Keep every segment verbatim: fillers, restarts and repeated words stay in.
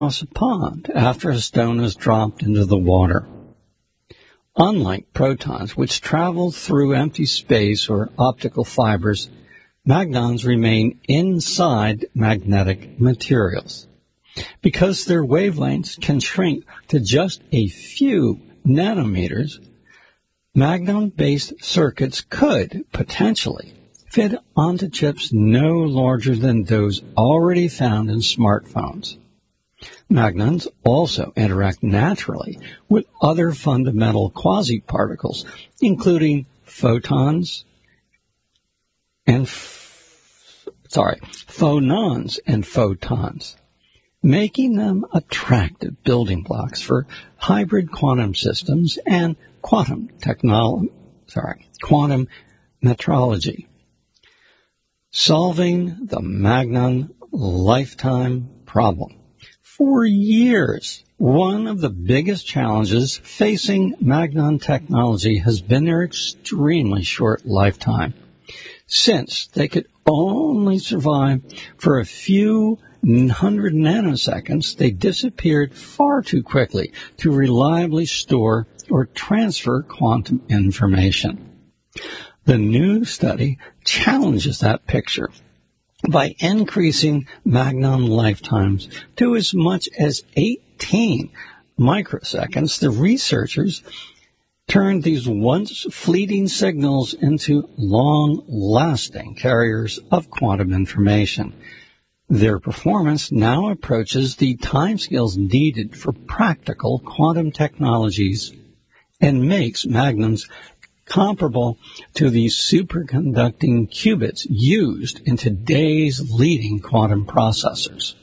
across a pond after a stone is dropped into the water. Unlike protons, which travel through empty space or optical fibers, magnons remain inside magnetic materials. Because their wavelengths can shrink to just a few nanometers, magnon-based circuits could potentially fit onto chips no larger than those already found in smartphones. Magnons also interact naturally with other fundamental quasi-particles, including photons and f- sorry, phonons and photons, making them attractive building blocks for hybrid quantum systems and quantum technology, sorry, quantum metrology. Solving the magnon lifetime problem. For years, one of the biggest challenges facing magnon technology has been their extremely short lifetime. Since they could only survive for a few hundred nanoseconds, they disappeared far too quickly to reliably store or transfer quantum information. The new study challenges that picture by increasing magnon lifetimes to as much as eighteen microseconds. The researchers turned these once fleeting signals into long-lasting carriers of quantum information. Their performance now approaches the timescales needed for practical quantum technologies and makes magnons comparable to the superconducting qubits used in today's leading quantum processors.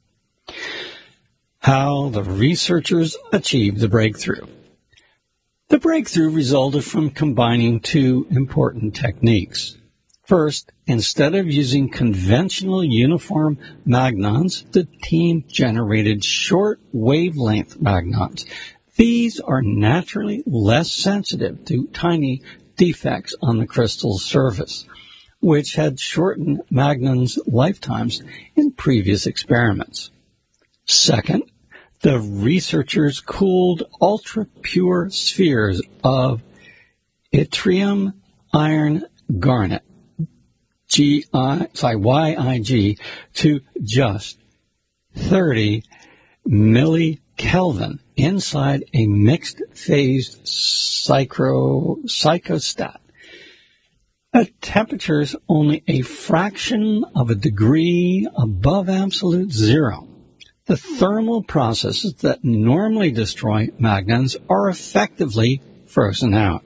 How the researchers achieved the breakthrough. The breakthrough resulted from combining two important techniques. First, instead of using conventional uniform magnons, the team generated short wavelength magnons. These are naturally less sensitive to tiny defects on the crystal's surface, which had shortened magnons' lifetimes in previous experiments. Second, the researchers cooled ultra-pure spheres of yttrium iron garnet, G I, sorry, Y I G, to just thirty millikelvin inside a mixed-phased psychro, psychostat at temperatures only a fraction of a degree above absolute zero. The thermal processes that normally destroy magnons are effectively frozen out.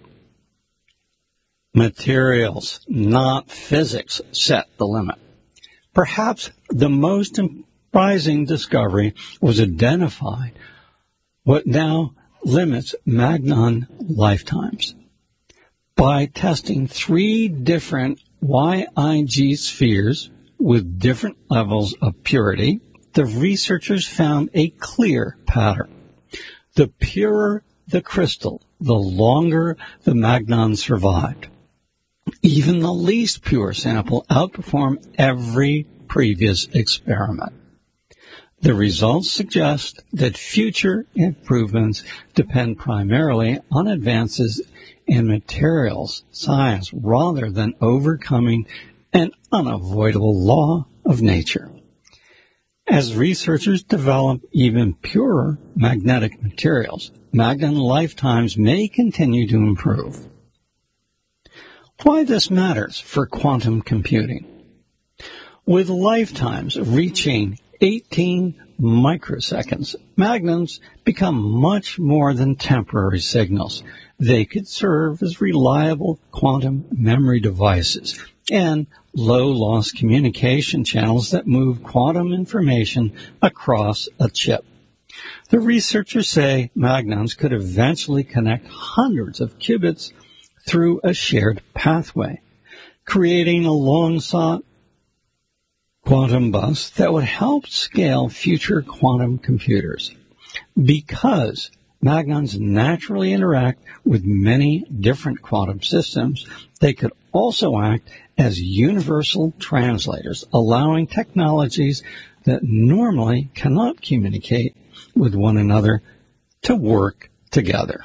Materials, not physics, set the limit. Perhaps the most surprising discovery was identified what now limits magnon lifetimes. By testing three different Y I G spheres with different levels of purity, the researchers found a clear pattern. The purer the crystal, the longer the magnon survived. Even the least pure sample outperformed every previous experiment. The results suggest that future improvements depend primarily on advances in materials science rather than overcoming an unavoidable law of nature. As researchers develop even purer magnetic materials, magnon lifetimes may continue to improve. Why this matters for quantum computing. With lifetimes reaching eighteen microseconds, magnons become much more than temporary signals. They could serve as reliable quantum memory devices and low-loss communication channels that move quantum information across a chip. The researchers say magnons could eventually connect hundreds of qubits through a shared pathway, creating a long-sought quantum bus that would help scale future quantum computers. Because magnons naturally interact with many different quantum systems, they could also act as universal translators, allowing technologies that normally cannot communicate with one another to work together.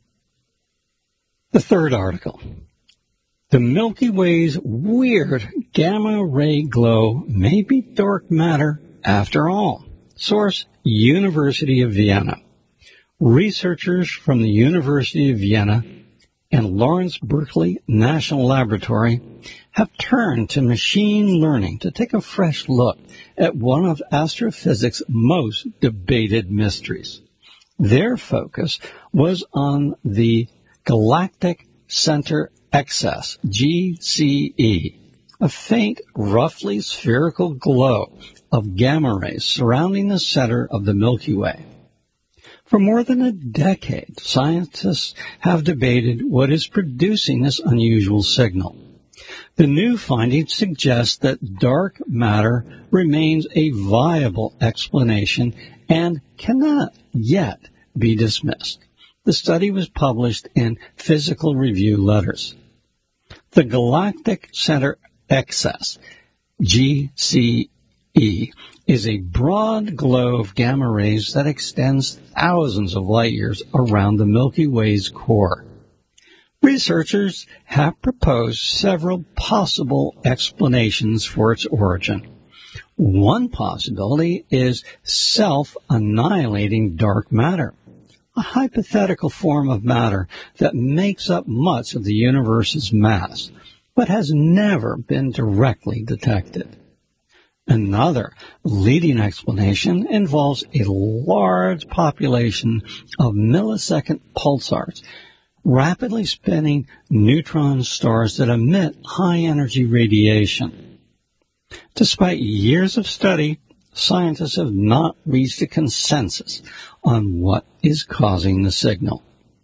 The third article. The Milky Way's weird gamma-ray glow may be dark matter after all. Source, University of Vienna. Researchers from the University of Vienna and Lawrence Berkeley National Laboratory have turned to machine learning to take a fresh look at one of astrophysics' most debated mysteries. Their focus was on the Galactic Center Excess, G C E, a faint, roughly spherical glow of gamma rays surrounding the center of the Milky Way. For more than a decade, scientists have debated what is producing this unusual signal. The new findings suggest that dark matter remains a viable explanation and cannot yet be dismissed. The study was published in Physical Review Letters. The Galactic Center Excess, G C E, is a broad glow of gamma rays that extends thousands of light years around the Milky Way's core. Researchers have proposed several possible explanations for its origin. One possibility is self-annihilating dark matter, a hypothetical form of matter that makes up much of the universe's mass, but has never been directly detected. Another leading explanation involves a large population of millisecond pulsars, rapidly spinning neutron stars that emit high-energy radiation. Despite years of study, scientists have not reached a consensus on what is causing the signal.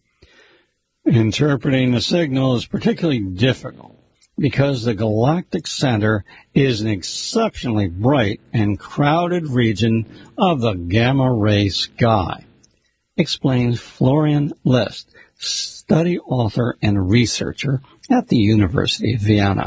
Interpreting the signal is particularly difficult because the galactic center is an exceptionally bright and crowded region of the gamma-ray sky, explains Florian List, study author and researcher at the University of Vienna.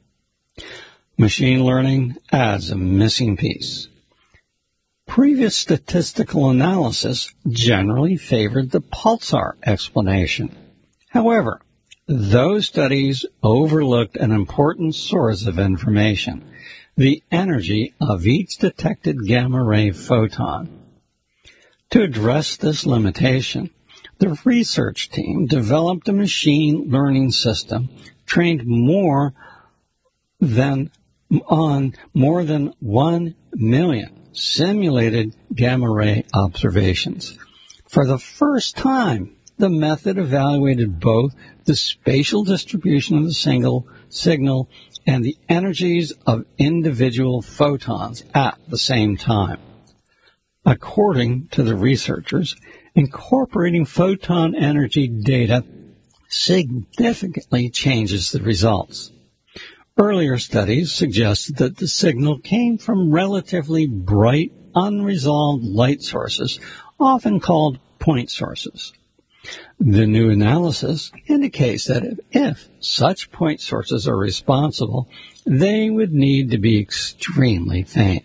Machine learning adds a missing piece. Previous statistical analysis generally favored the pulsar explanation. However, those studies overlooked an important source of information, the energy of each detected gamma-ray photon. To address this limitation, the research team developed a machine learning system trained more than on more than one million simulated gamma-ray observations. For the first time, the method evaluated both the spatial distribution of the single signal and the energies of individual photons at the same time. According to the researchers, incorporating photon energy data significantly changes the results. Earlier studies suggested that the signal came from relatively bright, unresolved light sources, often called point sources. The new analysis indicates that if, if such point sources are responsible, they would need to be extremely faint.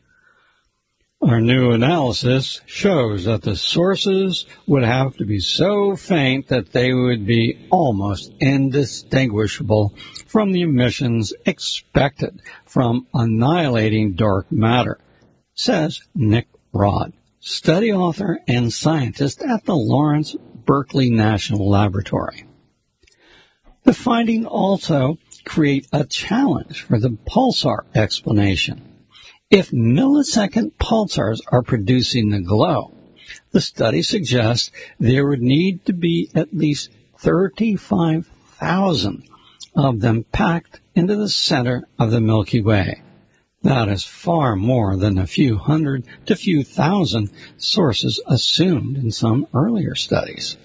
Our new analysis shows that the sources would have to be so faint that they would be almost indistinguishable from the emissions expected from annihilating dark matter, says Nick Rod, study author and scientist at the Lawrence Berkeley National Laboratory. The finding also create a challenge for the pulsar explanation. If millisecond pulsars are producing the glow, the study suggests there would need to be at least thirty-five thousand of them packed into the center of the Milky Way. That is far more than a few hundred to few thousand sources assumed in some earlier studies.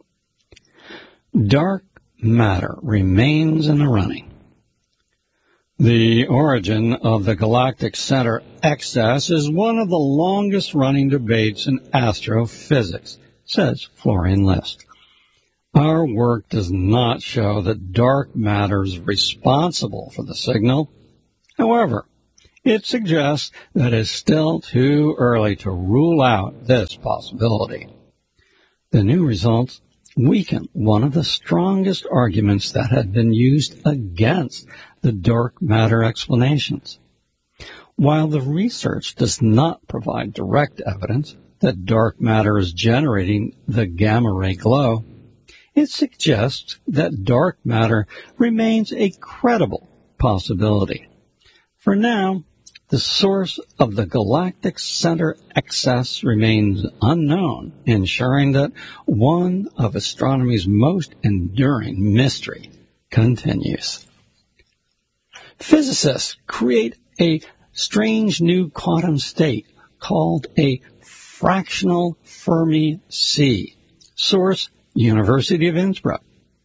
Dark matter remains in the running. The origin of the galactic center excess is one of the longest-running debates in astrophysics, says Florian List. Our work does not show that dark matter is responsible for the signal. However, It suggests that it's still too early to rule out this possibility. The new results weaken one of the strongest arguments that had been used against the dark matter explanations. While the research does not provide direct evidence that dark matter is generating the gamma-ray glow, it suggests that dark matter remains a credible possibility. For now, the source of the galactic center excess remains unknown, ensuring that one of astronomy's most enduring mystery continues. Physicists create a strange new quantum state called a fractional Fermi sea. Source, University of Innsbruck.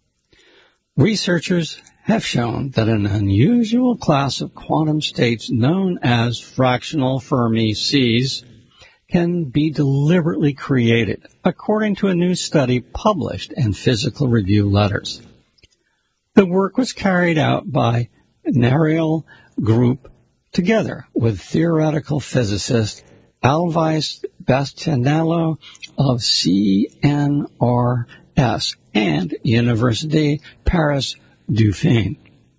Researchers have shown that an unusual class of quantum states known as fractional Fermi seas can be deliberately created, according to a new study published in Physical Review Letters. The work was carried out by Nariel Group together with theoretical physicist Alvise Bastianello of C N R S and Université Paris Dauphine.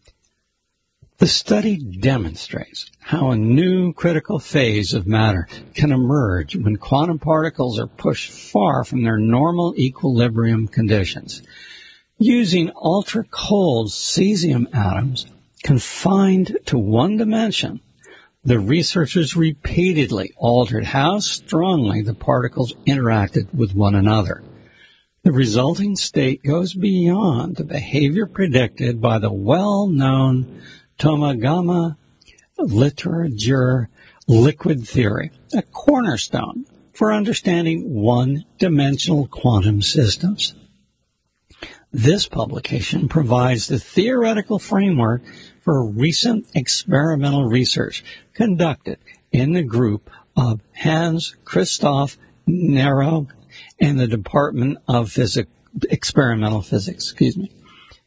The study demonstrates how a new critical phase of matter can emerge when quantum particles are pushed far from their normal equilibrium conditions. Using ultra-cold cesium atoms confined to one dimension, the researchers repeatedly altered how strongly the particles interacted with one another. The resulting state goes beyond the behavior predicted by the well-known Tomagama literature liquid theory, a cornerstone for understanding one-dimensional quantum systems. This publication provides the theoretical framework for recent experimental research conducted in the group of Hans Christoph Narog and the Department of Physics, Experimental Physics, excuse me,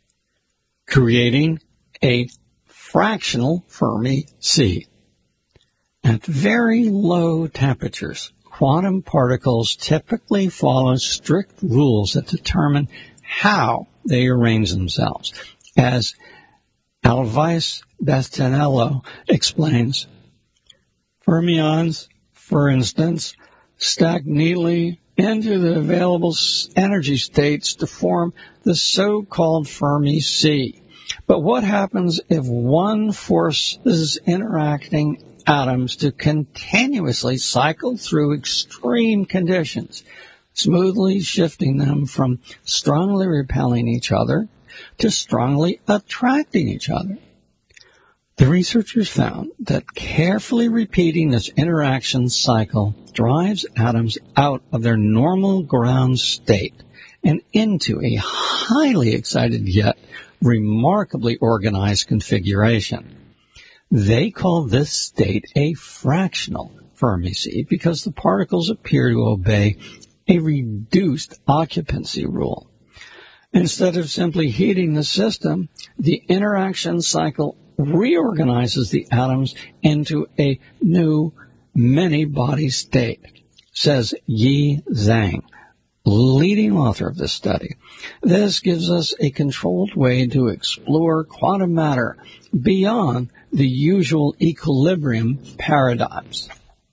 creating a fractional Fermi sea. At very low temperatures, quantum particles typically follow strict rules that determine how they arrange themselves. As Alvise Bastianello explains, fermions, for instance, stack neatly into the available energy states to form the so-called Fermi sea. But what happens if one forces interacting atoms to continuously cycle through extreme conditions, smoothly shifting them from strongly repelling each other to strongly attracting each other? The researchers found that carefully repeating this interaction cycle drives atoms out of their normal ground state and into a highly excited yet remarkably organized configuration. They call this state a fractional Fermi sea because the particles appear to obey a reduced occupancy rule. Instead of simply heating the system, the interaction cycle reorganizes the atoms into a new many-body state, says Yi Zhang, leading author of this study. This gives us a controlled way to explore quantum matter beyond the usual equilibrium paradigms.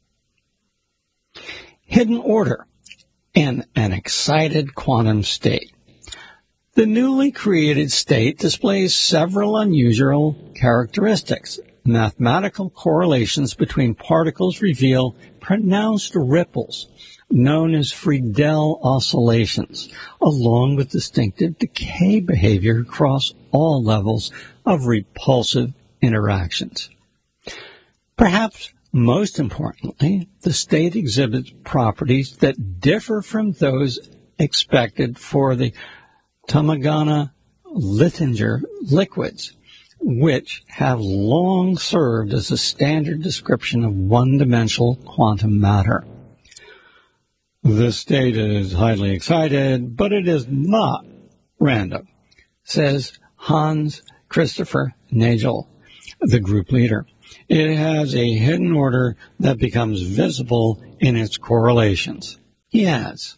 Hidden order in an excited quantum state. The newly created state displays several unusual characteristics. Mathematical correlations between particles reveal pronounced ripples, known as Friedel oscillations, along with distinctive decay behavior across all levels of repulsive interactions. Perhaps most importantly, the state exhibits properties that differ from those expected for the Tomagama-Littinger liquids, which have long served as a standard description of one-dimensional quantum matter. This state is highly excited, but it is not random, says Hans Christopher Nagel, the group leader. It has a hidden order that becomes visible in its correlations. He adds,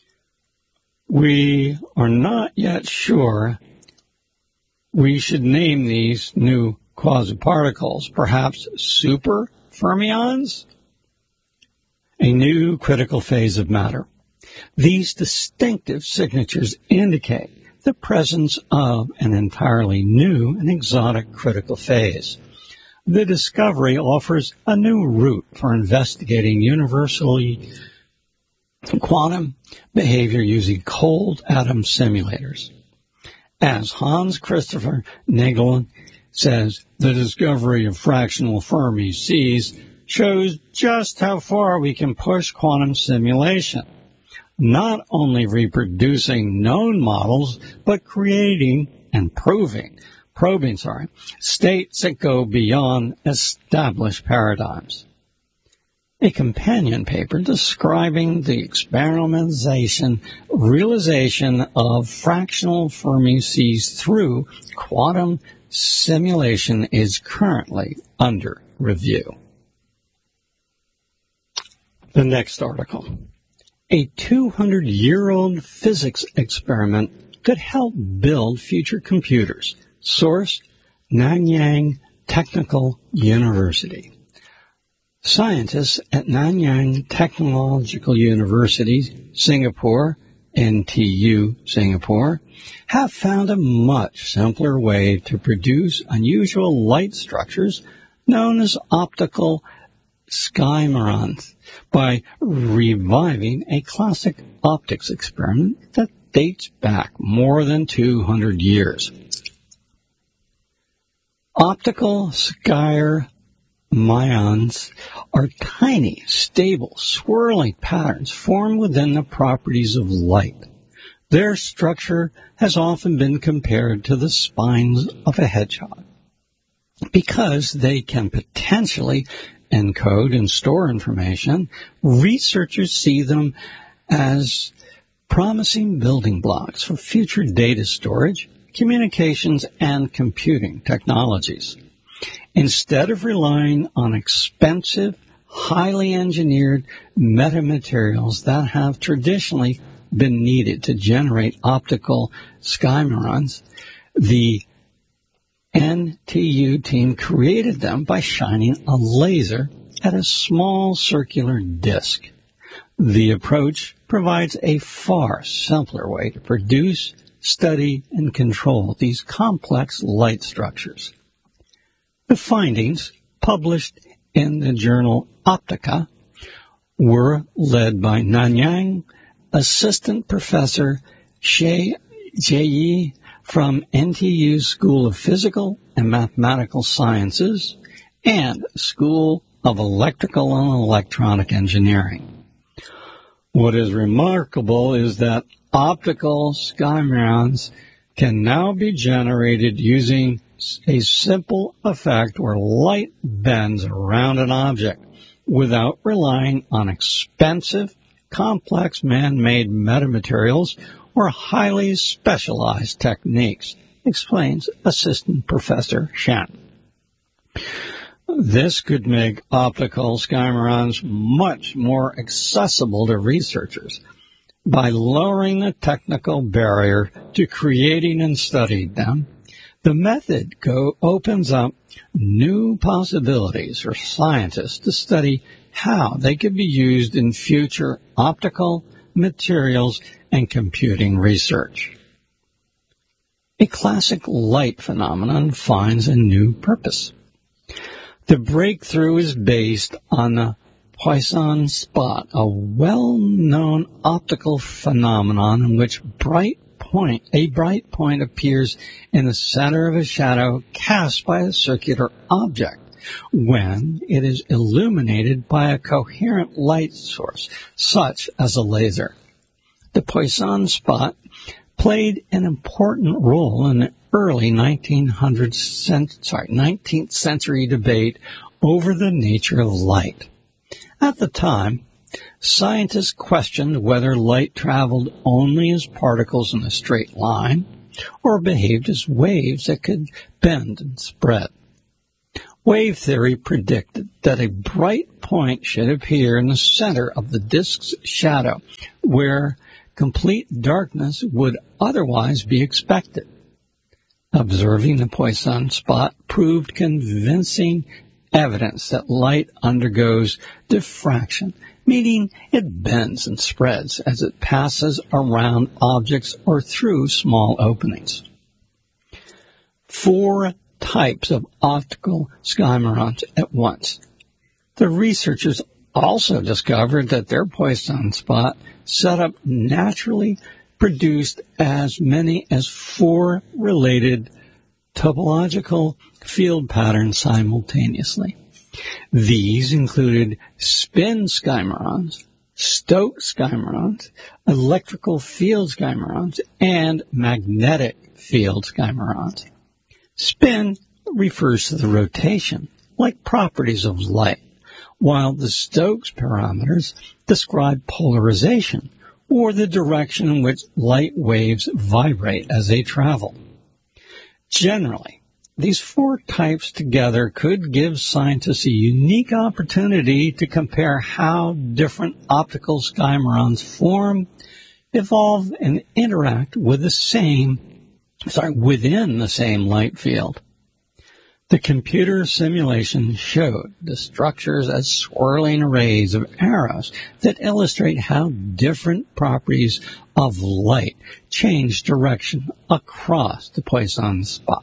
we are not yet sure we should name these new quasiparticles, perhaps super fermions, a new critical phase of matter. These distinctive signatures indicate the presence of an entirely new and exotic critical phase. The discovery offers a new route for investigating universally quantum behavior using cold atom simulators. As Hans Christopher Nagel says, the discovery of fractional Fermi seas shows just how far we can push quantum simulation, not only reproducing known models, but creating and proving, probing, sorry, states that go beyond established paradigms. A companion paper describing the experimentation realization of fractional Fermi seas through quantum simulation is currently under review. The next article. A two hundred year old physics experiment could help build future computers. Source, Nanyang Technical University. Scientists at Nanyang Technological University, Singapore, N T U, Singapore, have found a much simpler way to produce unusual light structures known as optical skymerons by reviving a classic optics experiment that dates back more than two hundred years. Optical skyrmyrons are tiny, stable, swirling patterns formed within the properties of light. Their structure has often been compared to the spines of a hedgehog because they can potentially encode and store information. Researchers see them as promising building blocks for future data storage, communications, and computing technologies. Instead of relying on expensive, highly engineered metamaterials that have traditionally been needed to generate optical skymerons, the N T U team created them by shining a laser at a small circular disk. The approach provides a far simpler way to produce, study, and control these complex light structures. The findings, published in the journal Optica, were led by Nanyang Assistant Professor Xie Jie from N T U School of Physical and Mathematical Sciences and School of Electrical and Electronic Engineering. What is remarkable is that optical skymerons can now be generated using a simple effect where light bends around an object without relying on expensive, complex man-made metamaterials or highly specialized techniques, explains Assistant Professor Shen. This could make optical skymerons much more accessible to researchers by lowering the technical barrier to creating and studying them. The method go opens up new possibilities for scientists to study how they could be used in future optical materials and computing research. A classic light phenomenon finds a new purpose. The breakthrough is based on the Poisson spot, a well-known optical phenomenon in which bright point, a bright point appears in the center of a shadow cast by a circular object when it is illuminated by a coherent light source, such as a laser. The Poisson spot played an important role in the early nineteen hundreds, sorry, nineteenth century debate over the nature of light. At the time, scientists questioned whether light traveled only as particles in a straight line or behaved as waves that could bend and spread. Wave theory predicted that a bright point should appear in the center of the disk's shadow, where complete darkness would otherwise be expected. Observing the Poisson spot proved convincing evidence that light undergoes diffraction, meaning it bends and spreads as it passes around objects or through small openings. Four types of optical skymerons at once. The researchers also discovered that their Poisson spot setup naturally produced as many as four related topological field patterns simultaneously. These included spin skymerons, Stokes skymerons, electrical field skymerons, and magnetic field skymerons. Spin refers to the rotation, like properties of light, while the Stokes parameters describe polarization, or the direction in which light waves vibrate as they travel. Generally, these four types together could give scientists a unique opportunity to compare how different optical skymerons form, evolve, and interact with the same, sorry, within the same light field. The computer simulation showed the structures as swirling arrays of arrows that illustrate how different properties of light change direction across the Poisson spot.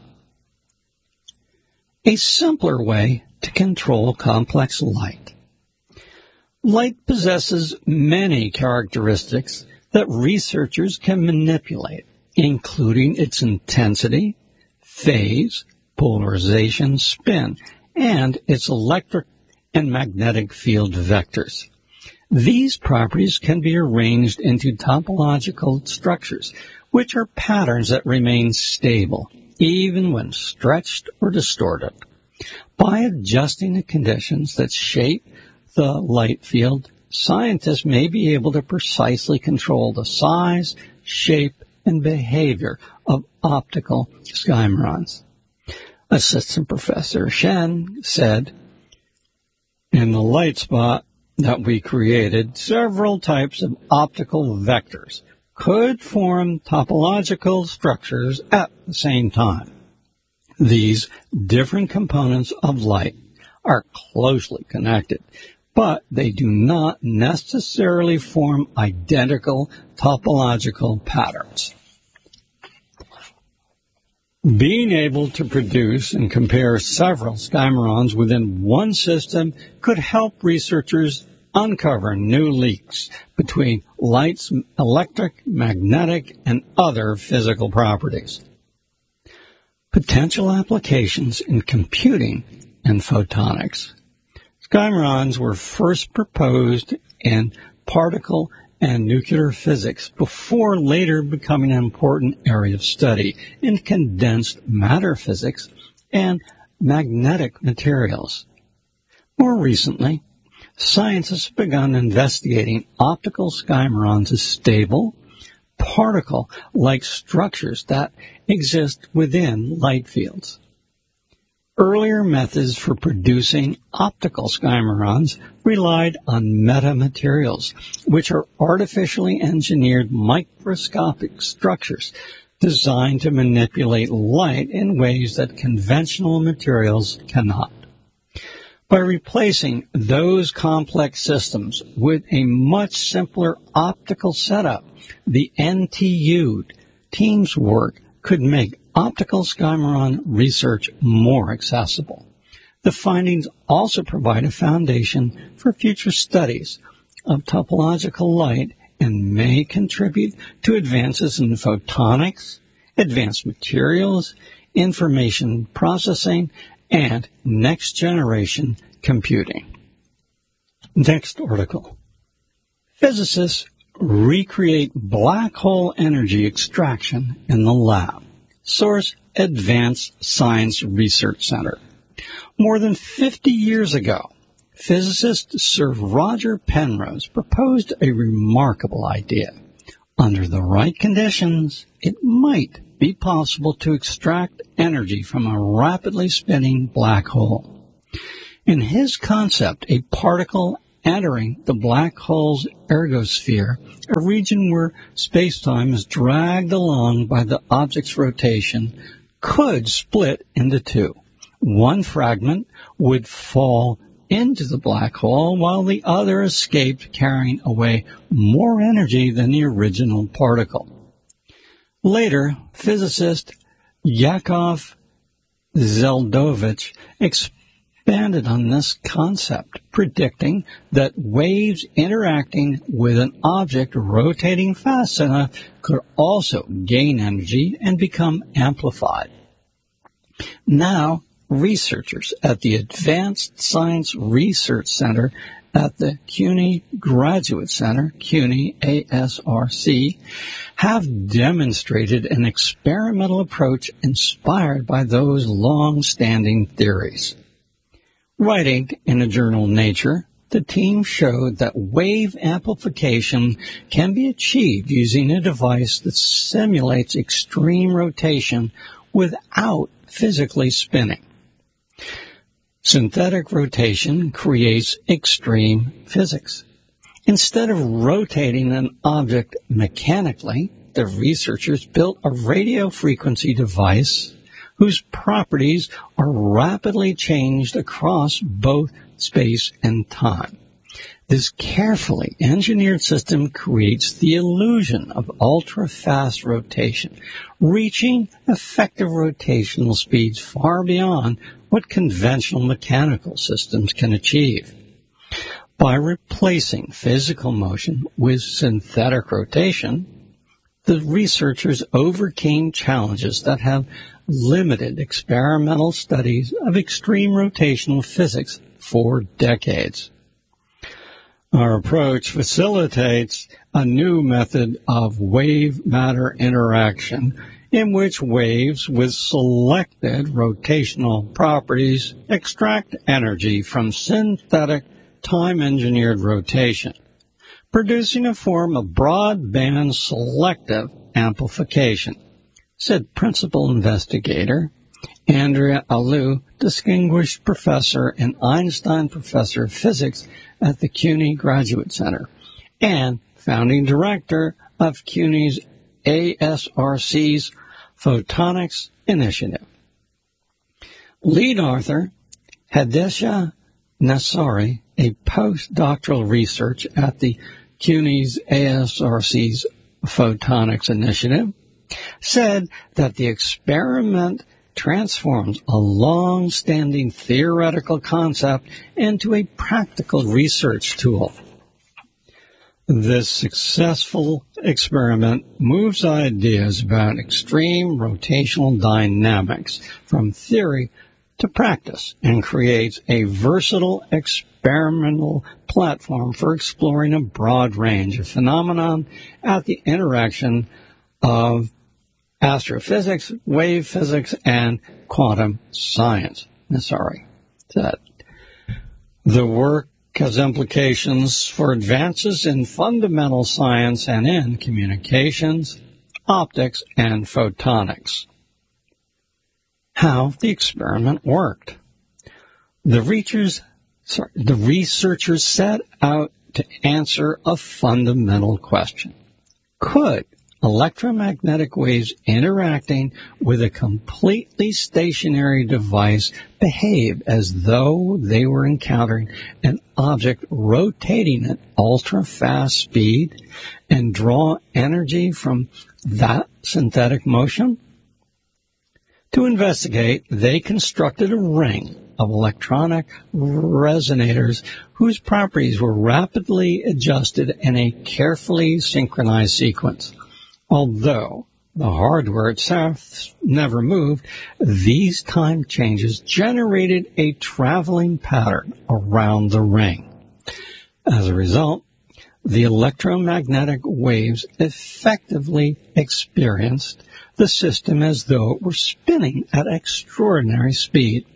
A simpler way to control complex light. Light possesses many characteristics that researchers can manipulate, including its intensity, phase, polarization, spin, and its electric and magnetic field vectors. These properties can be arranged into topological structures, which are patterns that remain stable, even when stretched or distorted. By adjusting the conditions that shape the light field, scientists may be able to precisely control the size, shape, and behavior of optical skymerons. Assistant Professor Shen said, "In the light spot that we created, several types of optical vectors could form topological structures at the same time. These different components of light are closely connected, but they do not necessarily form identical topological patterns." Being able to produce and compare several skymerons within one system could help researchers uncover new links between light's electric, magnetic, and other physical properties. Potential applications in computing and photonics. Skymerons were first proposed in particle and nuclear physics before later becoming an important area of study in condensed matter physics and magnetic materials. More recently, scientists have begun investigating optical skymerons as stable, particle-like structures that exist within light fields. Earlier methods for producing optical skymerons relied on metamaterials, which are artificially engineered microscopic structures designed to manipulate light in ways that conventional materials cannot. By replacing those complex systems with a much simpler optical setup, the N T U team's work could make optical skymeron research more accessible. The findings also provide a foundation for future studies of topological light and may contribute to advances in photonics, advanced materials, information processing, and next-generation computing. Next article. Physicists recreate black hole energy extraction in the lab. Source: Advanced Science Research Center. More than fifty years ago, physicist Sir Roger Penrose proposed a remarkable idea. Under the right conditions, it might be possible to extract energy from a rapidly spinning black hole. In his concept, a particle entering the black hole's ergosphere, a region where space-time is dragged along by the object's rotation, could split into two. One fragment would fall into the black hole, while the other escaped, carrying away more energy than the original particle. Later, physicist Yakov Zeldovich expanded on this concept, predicting that waves interacting with an object rotating fast enough could also gain energy and become amplified. Now, researchers at the Advanced Science Research Center at the CUNY Graduate Center, CUNY A S R C, have demonstrated an experimental approach inspired by those long-standing theories. Writing in the journal Nature, the team showed that wave amplification can be achieved using a device that simulates extreme rotation without physically spinning. Synthetic rotation creates extreme physics. Instead of rotating an object mechanically, the researchers built a radio frequency device whose properties are rapidly changed across both space and time. This carefully engineered system creates the illusion of ultra-fast rotation, reaching effective rotational speeds far beyond what conventional mechanical systems can achieve. By replacing physical motion with synthetic rotation, the researchers overcame challenges that have limited experimental studies of extreme rotational physics for decades. Our approach facilitates a new method of wave-matter interaction in which waves with selected rotational properties extract energy from synthetic time-engineered rotation, producing a form of broadband selective amplification, said principal investigator Andrea Alou, distinguished professor and Einstein Professor of Physics at the CUNY Graduate Center and founding director of CUNY's A S R C's Photonics Initiative. Lead author Hadesha Nassari, a postdoctoral researcher at the CUNY's A S R C's Photonics Initiative, said that the experiment transforms a long-standing theoretical concept into a practical research tool. This successful experiment moves ideas about extreme rotational dynamics from theory to practice and creates a versatile experimental platform for exploring a broad range of phenomena at the interaction of astrophysics, wave physics, and quantum science. Sorry, that the work has implications for advances in fundamental science and in communications, optics, and photonics. How the experiment worked. The researchers, sorry, the researchers set out to answer a fundamental question. Could electromagnetic waves interacting with a completely stationary device behave as though they were encountering an object rotating at ultra-fast speed and draw energy from that synthetic motion? To investigate, they constructed a ring of electronic resonators whose properties were rapidly adjusted in a carefully synchronized sequence. Although the hardware itself never moved, these time changes generated a traveling pattern around the ring. As a result, the electromagnetic waves effectively experienced the system as though it were spinning at extraordinary speed.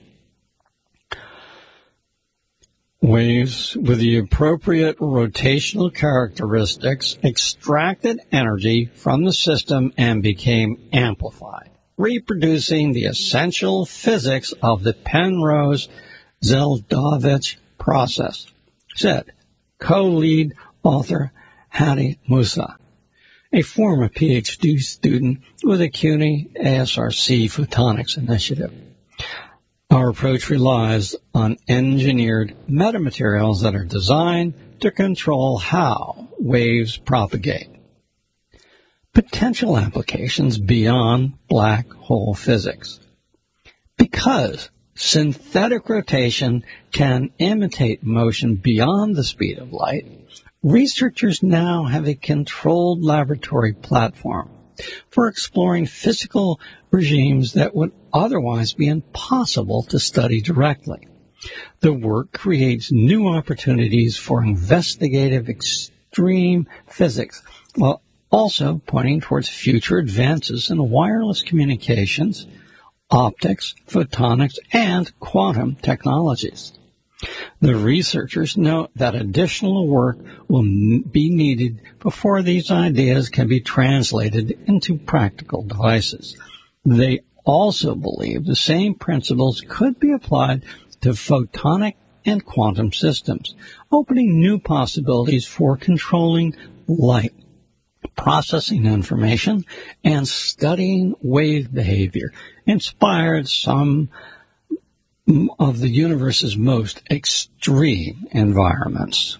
Waves with the appropriate rotational characteristics extracted energy from the system and became amplified, reproducing the essential physics of the Penrose Zeldovich process, said co-lead author Hadi Musa, a former PhD student with the CUNY A S R C Photonics Initiative. Our approach relies on engineered metamaterials that are designed to control how waves propagate. Potential applications beyond black hole physics. Because synthetic rotation can imitate motion beyond the speed of light, researchers now have a controlled laboratory platform for exploring physical regimes that would otherwise be impossible to study directly. The work creates new opportunities for investigative extreme physics, while also pointing towards future advances in wireless communications, optics, photonics, and quantum technologies. The researchers note that additional work will be needed before these ideas can be translated into practical devices. They also believe the same principles could be applied to photonic and quantum systems, opening new possibilities for controlling light, processing information, and studying wave behavior, inspired some of the universe's most extreme environments.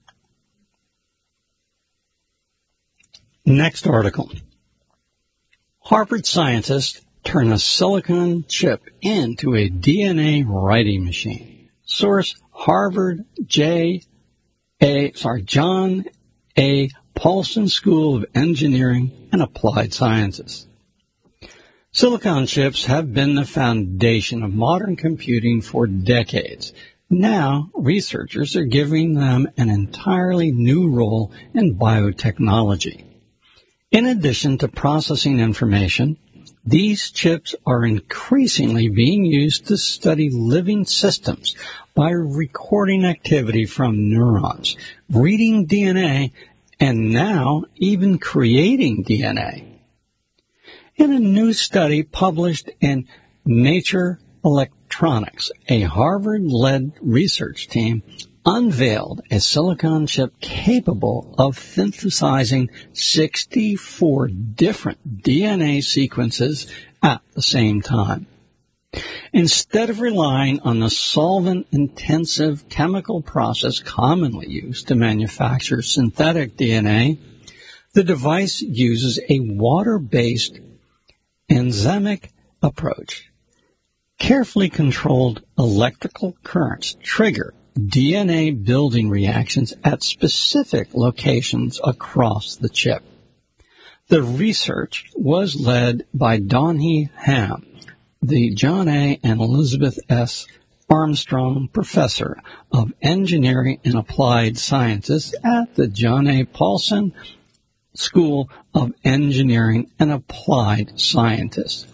Next article. Harvard scientists turn a silicon chip into a D N A writing machine. Source: Harvard J. A. Sorry, John A. Paulson School of Engineering and Applied Sciences. Silicon chips have been the foundation of modern computing for decades. Now, researchers are giving them an entirely new role in biotechnology. In addition to processing information, these chips are increasingly being used to study living systems by recording activity from neurons, reading D N A, and now even creating D N A. In a new study published in Nature Electronics, a Harvard-led research team unveiled a silicon chip capable of synthesizing sixty-four different D N A sequences at the same time. Instead of relying on the solvent-intensive chemical process commonly used to manufacture synthetic D N A, the device uses a water-based enzymic approach. Carefully controlled electrical currents trigger D N A building reactions at specific locations across the chip. The research was led by Donhee Ham, the John A. and Elizabeth S. Armstrong Professor of Engineering and Applied Sciences at the John A. Paulson School of Engineering and Applied Sciences.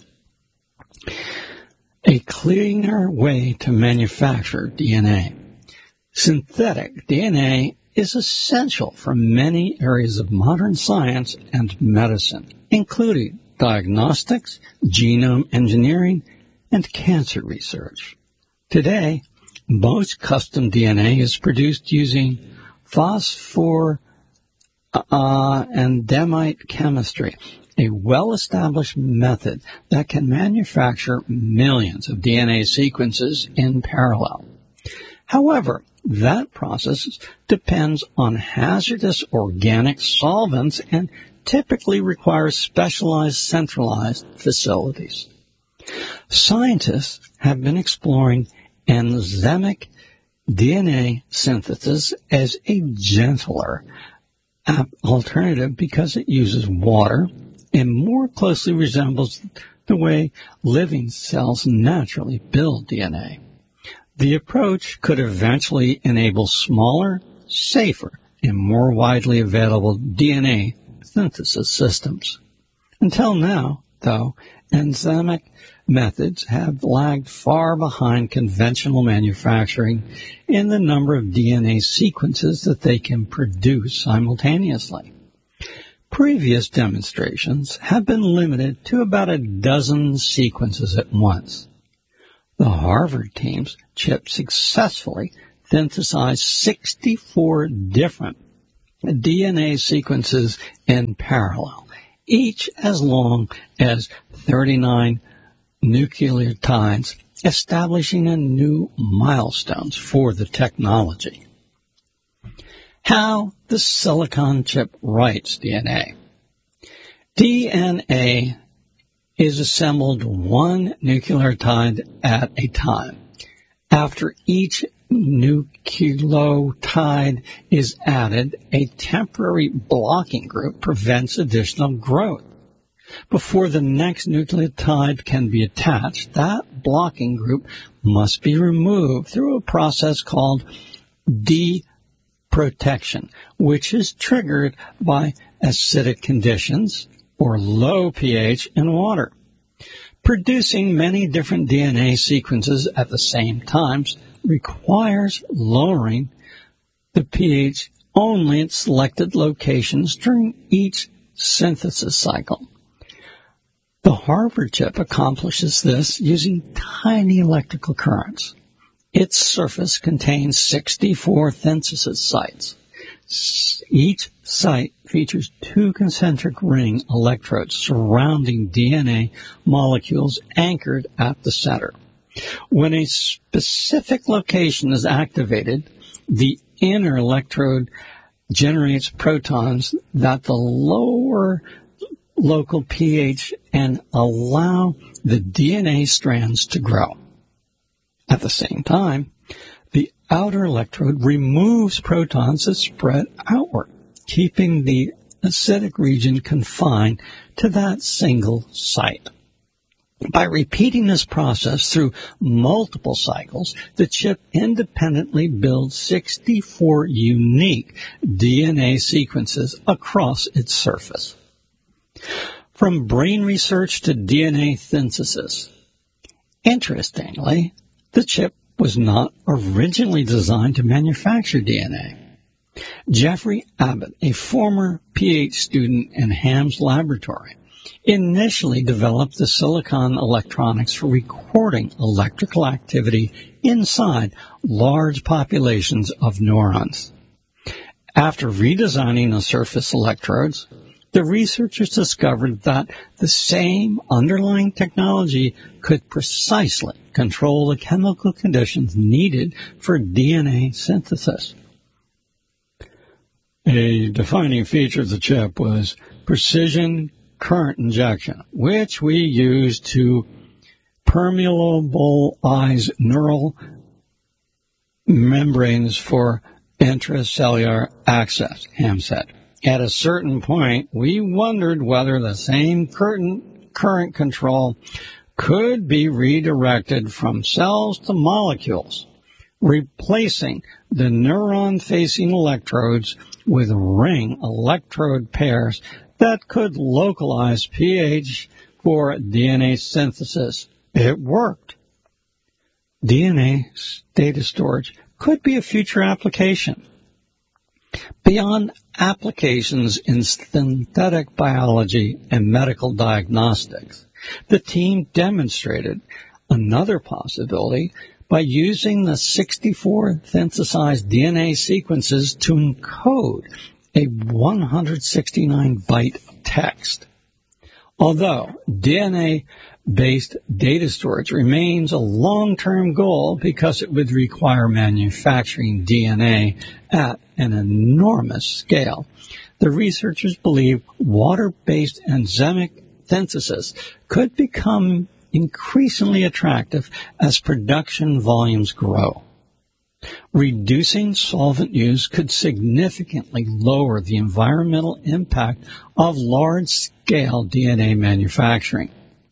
A cleaner way to manufacture D N A. Synthetic D N A is essential for many areas of modern science and medicine, including diagnostics, genome engineering, and cancer research. Today, most custom D N A is produced using phosphor uh, and endemite chemistry, a well-established method that can manufacture millions of D N A sequences in parallel. However, that process depends on hazardous organic solvents and typically requires specialized centralized facilities. Scientists have been exploring enzymic D N A synthesis as a gentler alternative because it uses water and more closely resembles the way living cells naturally build D N A. The approach could eventually enable smaller, safer, and more widely available D N A synthesis systems. Until now, though, enzymic methods have lagged far behind conventional manufacturing in the number of D N A sequences that they can produce simultaneously. Previous demonstrations have been limited to about a dozen sequences at once. The Harvard team's chip successfully synthesized sixty-four different D N A sequences in parallel, each as long as thirty-nine nucleotides, establishing a new milestones for the technology. How the silicon chip writes D N A. D N A is assembled one nucleotide at a time. After each nucleotide is added, a temporary blocking group prevents additional growth. Before the next nucleotide can be attached, that blocking group must be removed through a process called deprotection, which is triggered by acidic conditions or low pH in water. Producing many different D N A sequences at the same time requires lowering the pH only at selected locations during each synthesis cycle. The Harvard chip accomplishes this using tiny electrical currents. Its surface contains sixty-four synthesis sites. Each site features two concentric ring electrodes surrounding D N A molecules anchored at the center. When a specific location is activated, the inner electrode generates protons that the lower local pH and allow the D N A strands to grow. At the same time, the outer electrode removes protons that spread outward, keeping the acidic region confined to that single site. By repeating this process through multiple cycles, the chip independently builds sixty-four unique D N A sequences across its surface. From brain research to D N A synthesis. Interestingly, the chip was not originally designed to manufacture D N A. Jeffrey Abbott, a former PhD student in Ham's laboratory, initially developed the silicon electronics for recording electrical activity inside large populations of neurons. After redesigning the surface electrodes, the researchers discovered that the same underlying technology could precisely control the chemical conditions needed for D N A synthesis. A defining feature of the chip was precision current injection, which we use to permeabilize neural membranes for intracellular access, Ham said. At a certain point, we wondered whether the same current, current control could be redirected from cells to molecules, replacing the neuron-facing electrodes with ring electrode pairs that could localize pH for D N A synthesis. It worked. D N A data storage could be a future application. Beyond applications in synthetic biology and medical diagnostics, the team demonstrated another possibility by using the sixty-four synthesized D N A sequences to encode a one hundred sixty-nine byte text. Although D N A-based data storage remains a long-term goal because it would require manufacturing D N A at an enormous scale, the researchers believe water-based enzymic synthesis could become increasingly attractive as production volumes grow. Reducing solvent use could significantly lower the environmental impact of large-scale D N A manufacturing.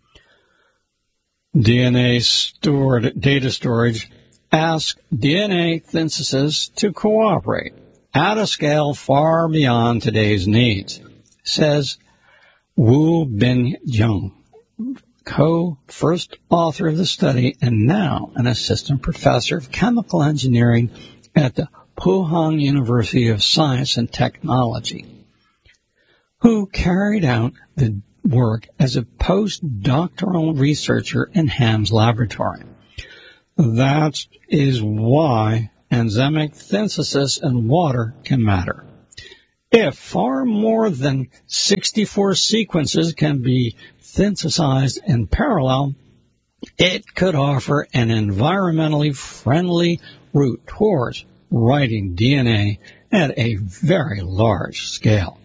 D N A stored data storage asks D N A synthesis to cooperate at a scale far beyond today's needs, says Wu Bin Jung, co-first author of the study and now an assistant professor of chemical engineering at the Pohang University of Science and Technology, who carried out the work as a postdoctoral researcher in Ham's laboratory. That is why enzymatic synthesis in water can matter. If far more than sixty-four sequences can be synthesized in parallel, it could offer an environmentally friendly route towards writing D N A at a very large scale.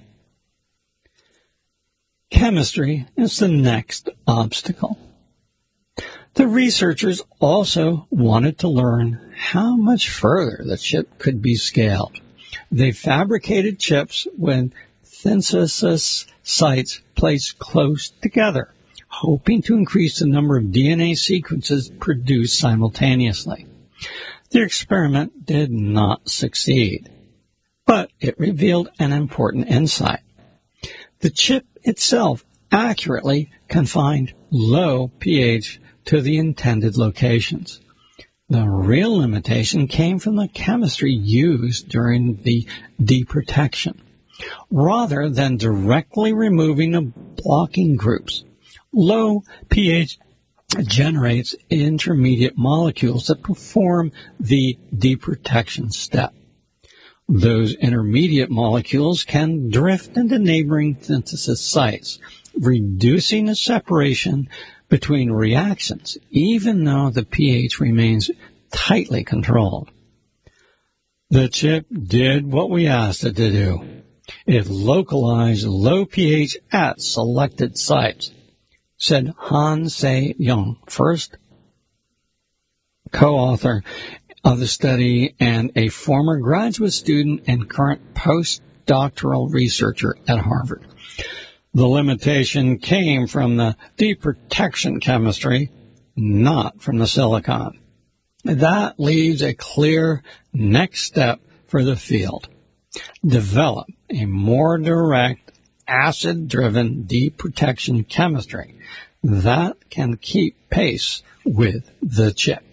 Chemistry is the next obstacle. The researchers also wanted to learn how much further the chip could be scaled. They fabricated chips with synthesis sites placed close together, hoping to increase the number of D N A sequences produced simultaneously. The experiment did not succeed, but it revealed an important insight. The chip itself accurately confined low pH to the intended locations. The real limitation came from the chemistry used during the deprotection. Rather than directly removing the blocking groups, low pH generates intermediate molecules that perform the deprotection step. Those intermediate molecules can drift into neighboring synthesis sites, reducing the separation between reactions, even though the pH remains tightly controlled. The chip did what we asked it to do. It localized low pH at selected sites, said Han Se-young, first co-author of the study and a former graduate student and current postdoctoral researcher at Harvard. The limitation came from the deprotection chemistry, not from the silicon. That leaves a clear next step for the field. Develop a more direct, acid-driven deprotection chemistry that can keep pace with the chip.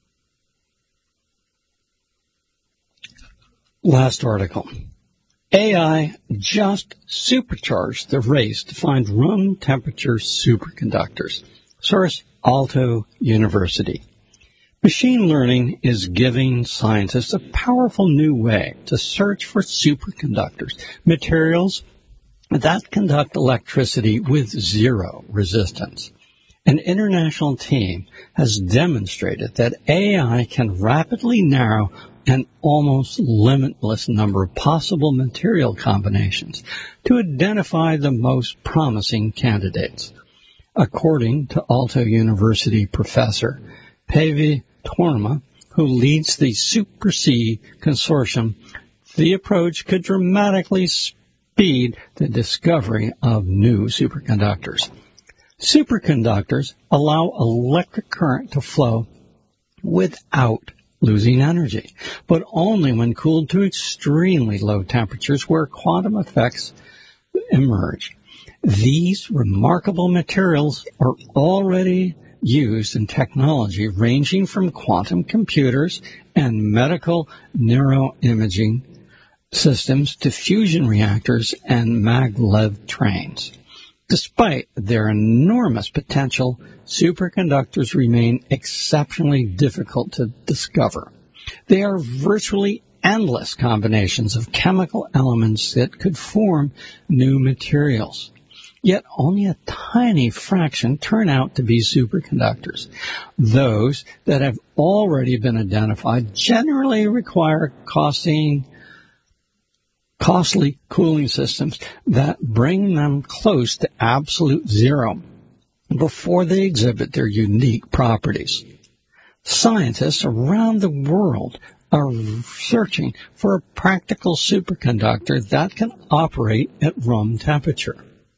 Last article. A I just supercharged the race to find room temperature superconductors. Source, Aalto University. Machine learning is giving scientists a powerful new way to search for superconductors, materials that conduct electricity with zero resistance. An international team has demonstrated that A I can rapidly narrow an almost limitless number of possible material combinations to identify the most promising candidates. According to Aalto University professor Päivi Torma, who leads the SuperC consortium, the approach could dramatically speed the discovery of new superconductors. Superconductors allow electric current to flow without losing energy, but only when cooled to extremely low temperatures where quantum effects emerge. These remarkable materials are already used in technology ranging from quantum computers and medical neuroimaging systems to fusion reactors and maglev trains. Despite their enormous potential, superconductors remain exceptionally difficult to discover. They are virtually endless combinations of chemical elements that could form new materials. Yet only a tiny fraction turn out to be superconductors. Those that have already been identified generally require costing costly cooling systems that bring them close to absolute zero before they exhibit their unique properties. Scientists around the world are searching for a practical superconductor that can operate at room temperature.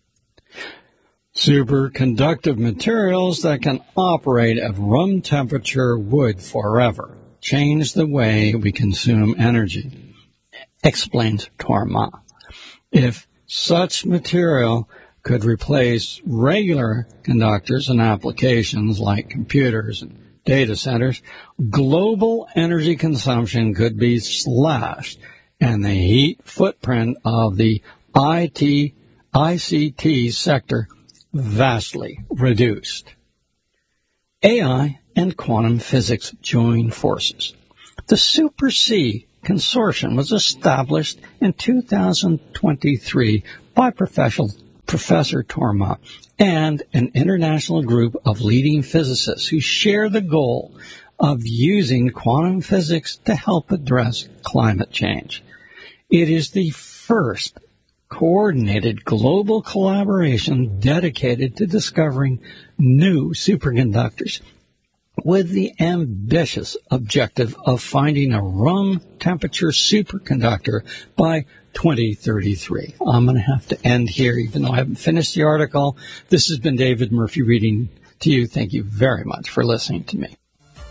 Superconductive materials that can operate at room temperature would forever change the way we consume energy, explains Torma. If such material could replace regular conductors in applications like computers and data centers, global energy consumption could be slashed and the heat footprint of the I T, I C T sector vastly reduced. A I and quantum physics join forces. The Super C Consortium was established in two thousand twenty-three by Professor, Professor Torma and an international group of leading physicists who share the goal of using quantum physics to help address climate change. It is the first coordinated global collaboration dedicated to discovering new superconductors, with the ambitious objective of finding a room temperature superconductor by twenty thirty-three. I'm going to have to end here, even though I haven't finished the article. This has been David Murphy reading to you. Thank you very much for listening to me.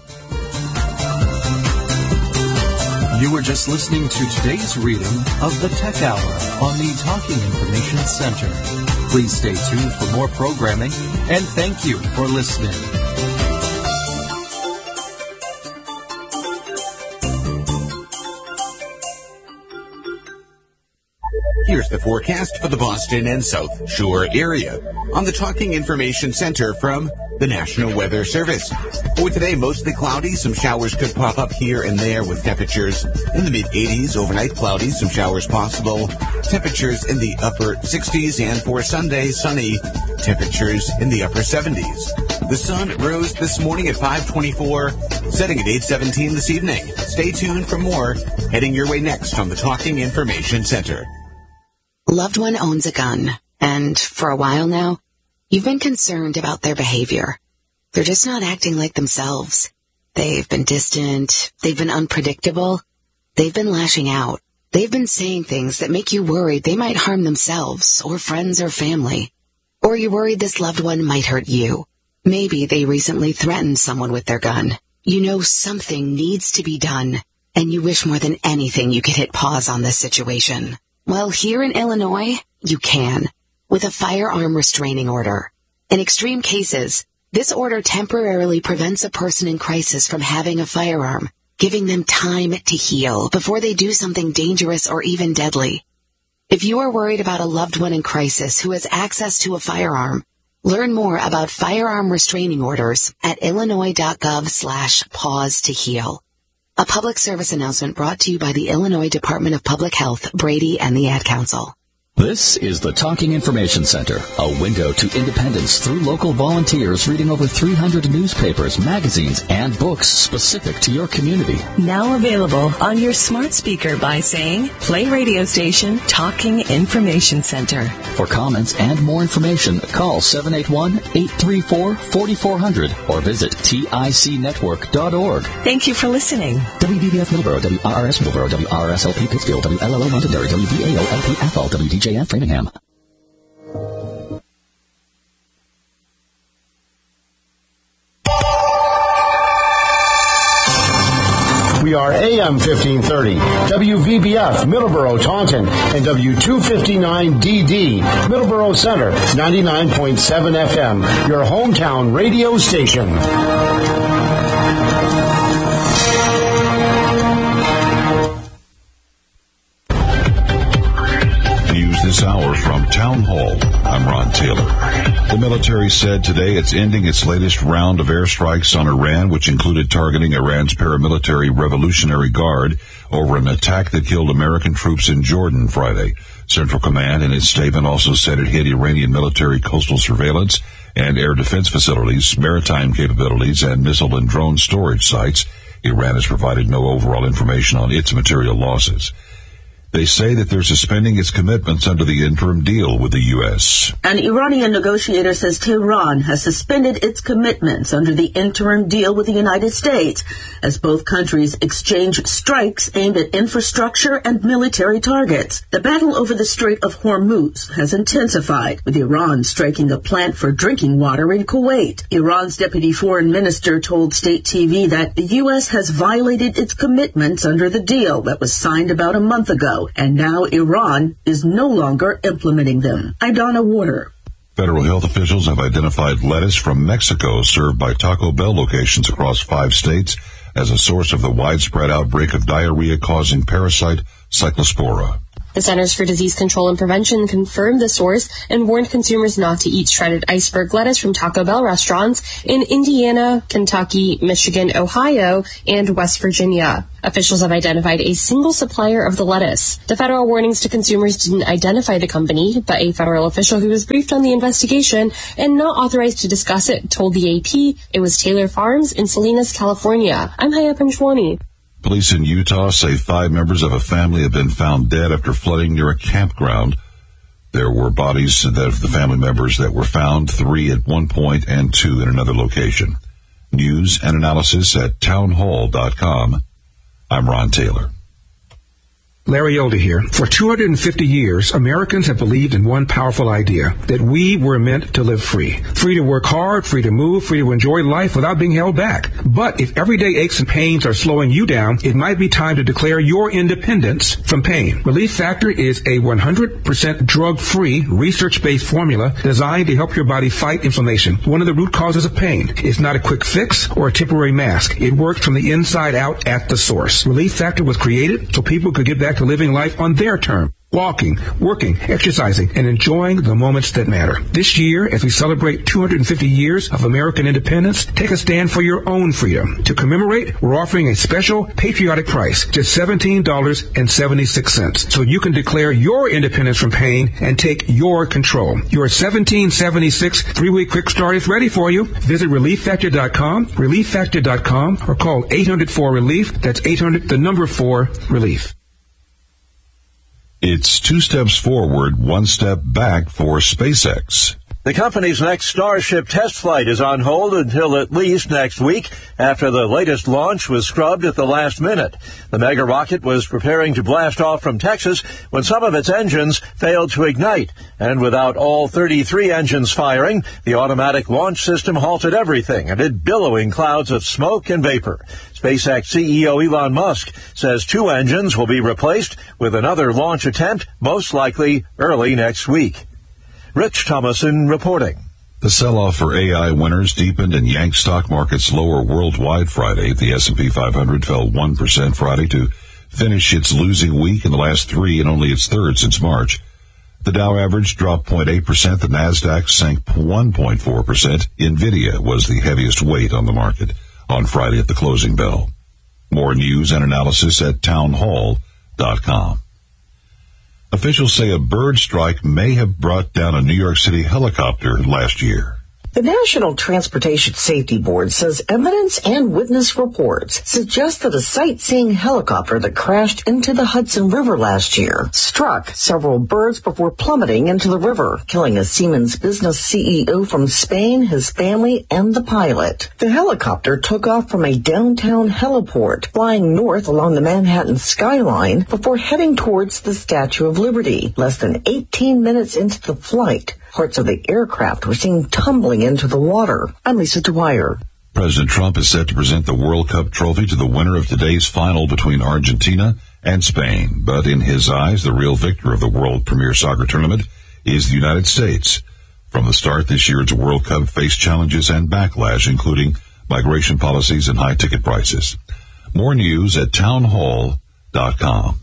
You were just listening to today's reading of the Tech Hour on the Talking Information Center. Please stay tuned for more programming, and thank you for listening. Here's the forecast for the Boston and South Shore area on the Talking Information Center from the National Weather Service. For today, mostly cloudy. Some showers could pop up here and there with temperatures in the mid-eighties. Overnight, cloudy. Some showers possible. Temperatures in the upper sixties. And for Sunday, sunny. Temperatures in the upper seventies. The sun rose this morning at five twenty-four, setting at eight seventeen this evening. Stay tuned for more. Heading your way next on the Talking Information Center. Loved one owns a gun, and for a while now, you've been concerned about their behavior. They're just not acting like themselves. They've been distant, they've been unpredictable, they've been lashing out. They've been saying things that make you worried they might harm themselves, or friends or family. Or you're worried this loved one might hurt you. Maybe they recently threatened someone with their gun. You know something needs to be done, and you wish more than anything you could hit pause on this situation. Well, here in Illinois, you can, with a firearm restraining order. In extreme cases, this order temporarily prevents a person in crisis from having a firearm, giving them time to heal before they do something dangerous or even deadly. If you are worried about a loved one in crisis who has access to a firearm, learn more about firearm restraining orders at illinois.gov slash pause to heal. A public service announcement brought to you by the Illinois Department of Public Health, Brady, and the Ad Council. This is the Talking Information Center, a window to independence through local volunteers reading over three hundred newspapers, magazines, and books specific to your community. Now available on your smart speaker by saying, play radio station Talking Information Center. For comments and more information, call seven eight one, eight three four, four four zero zero or visit tic network dot org. Thank you for listening. W B B F Middleborough, W R R S Middleborough, W R R S L P Pittsfield, W L L O Londonderry, W V A O L P Athol, W D J F Framingham. We are A M fifteen thirty, W V B F, Middleborough, Taunton, and W two fifty-nine D D, Middleborough Center, ninety-nine point seven F M, your hometown radio station. News this hour from Town Hall. I'm Ron Taylor. The military said today it's ending its latest round of airstrikes on Iran, which included targeting Iran's paramilitary Revolutionary Guard over an attack that killed American troops in Jordan Friday. Central Command in its statement also said it hit Iranian military coastal surveillance and air defense facilities, maritime capabilities, and missile and drone storage sites. Iran has provided no overall information on its material losses. They say that they're suspending its commitments under the interim deal with the U S. An Iranian negotiator says Tehran has suspended its commitments under the interim deal with the United States as both countries exchange strikes aimed at infrastructure and military targets. The battle over the Strait of Hormuz has intensified, with Iran striking a plant for drinking water in Kuwait. Iran's deputy foreign minister told state T V that the U S has violated its commitments under the deal that was signed about a month ago, and now Iran is no longer implementing them. Idonna Water. Federal health officials have identified lettuce from Mexico served by Taco Bell locations across five states as a source of the widespread outbreak of diarrhea-causing parasite Cyclospora. The Centers for Disease Control and Prevention confirmed the source and warned consumers not to eat shredded iceberg lettuce from Taco Bell restaurants in Indiana, Kentucky, Michigan, Ohio, and West Virginia. Officials have identified a single supplier of the lettuce. The federal warnings to consumers didn't identify the company, but a federal official who was briefed on the investigation and not authorized to discuss it told the A P it was Taylor Farms in Salinas, California. I'm Haya Panchwani. Police in Utah say five members of a family have been found dead after flooding near a campground. There were bodies of the family members that were found, three at one point and two in another location. News and analysis at townhall dot com. I'm Ron Taylor. Larry Elder here. For two hundred fifty years, Americans have believed in one powerful idea, that we were meant to live free. Free to work hard, free to move, free to enjoy life without being held back. But if everyday aches and pains are slowing you down, it might be time to declare your independence from pain. Relief Factor is a one hundred percent drug-free, research-based formula designed to help your body fight inflammation, one of the root causes of pain. It's not a quick fix or a temporary mask. It works from the inside out at the source. Relief Factor was created so people could get back to living life on their terms. Walking, working, exercising, and enjoying the moments that matter. This year, as we celebrate two hundred fifty years of American independence, take a stand for your own freedom. To commemorate, we're offering a special patriotic price, just seventeen dollars and seventy-six cents, so you can declare your independence from pain and take your control. Your seventeen seventy-six three-week quick start is ready for you. Visit relief factor dot com, relief factor dot com, or call eight hundred four relief. That's eight hundred, the number four, relief. It's two steps forward, one step back for SpaceX. The company's next Starship test flight is on hold until at least next week, after the latest launch was scrubbed at the last minute. The mega rocket was preparing to blast off from Texas when some of its engines failed to ignite, and without all thirty-three engines firing, the automatic launch system halted everything amid billowing clouds of smoke and vapor. SpaceX C E O Elon Musk says two engines will be replaced with another launch attempt, most likely early next week. Rich Thomason reporting. The sell-off for A I winners deepened and yanked stock markets lower worldwide Friday. The S and P five hundred fell one percent Friday to finish its losing week in the last three and only its third since March. The Dow average dropped zero point eight percent. The Nasdaq sank one point four percent. Nvidia was the heaviest weight on the market on Friday at the closing bell. More news and analysis at townhall dot com. Officials say a bird strike may have brought down a New York City helicopter last year. The National Transportation Safety Board says evidence and witness reports suggest that a sightseeing helicopter that crashed into the Hudson River last year struck several birds before plummeting into the river, killing a Siemens business C E O from Spain, his family, and the pilot. The helicopter took off from a downtown heliport, flying north along the Manhattan skyline before heading towards the Statue of Liberty. Less than eighteen minutes into the flight, parts of the aircraft were seen tumbling into the water. I'm Lisa Dwyer. President Trump is set to present the World Cup trophy to the winner of today's final between Argentina and Spain. But in his eyes, the real victor of the world premier soccer tournament is the United States. From the start this year, its World Cup faced challenges and backlash, including migration policies and high ticket prices. More news at townhall dot com.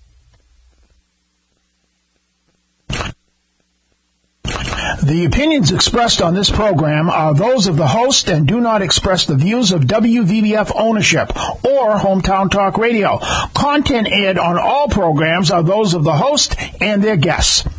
The opinions expressed on this program are those of the host and do not express the views of W V B F ownership or Hometown Talk Radio. Content aired on all programs are those of the host and their guests.